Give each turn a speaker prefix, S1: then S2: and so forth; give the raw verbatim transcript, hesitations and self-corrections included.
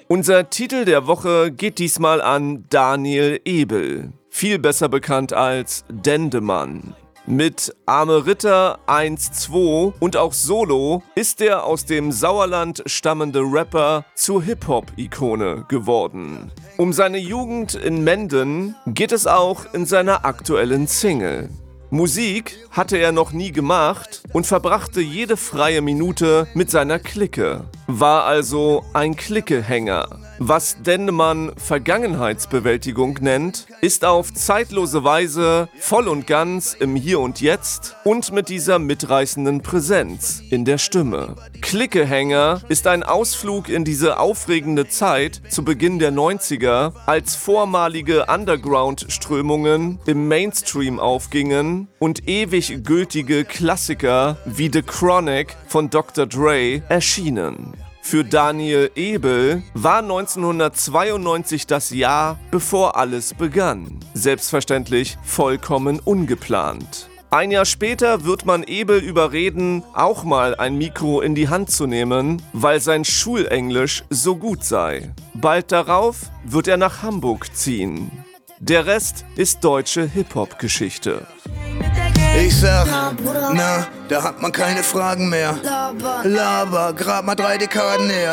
S1: Unser Titel der Woche geht diesmal an Daniel Ebel, viel besser bekannt als Dendemann. Mit Arme Ritter eins zwei und auch Solo ist der aus dem Sauerland stammende Rapper zur Hip-Hop-Ikone geworden. Um seine Jugend in Menden geht es auch in seiner aktuellen Single. Musik hatte er noch nie gemacht und verbrachte jede freie Minute mit seiner Clique. War also ein Cliquehänger. Was Dendemann Vergangenheitsbewältigung nennt, ist auf zeitlose Weise voll und ganz im Hier und Jetzt und mit dieser mitreißenden Präsenz in der Stimme. Cliquehänger ist ein Ausflug in diese aufregende Zeit zu Beginn der neunziger, als vormalige Underground-Strömungen im Mainstream aufgingen und ewig gültige Klassiker wie The Chronic von Doktor Dre erschienen. Für Daniel Ebel war neunzehnhundertzweiundneunzig das Jahr, bevor alles begann. Selbstverständlich vollkommen ungeplant. Ein Jahr später wird man Ebel überreden, auch mal ein Mikro in die Hand zu nehmen, weil sein Schulenglisch so gut sei. Bald darauf wird er nach Hamburg ziehen. Der Rest ist deutsche Hip-Hop-Geschichte.
S2: Ich sag, na, da hat man keine Fragen mehr. Laber, grad mal drei Dekaden her.